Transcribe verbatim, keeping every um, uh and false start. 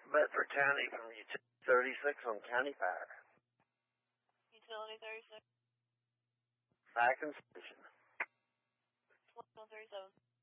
Bedford County from Utility thirty-six on County Fire. Utility thirty-six. Back in station. one thirty-seven.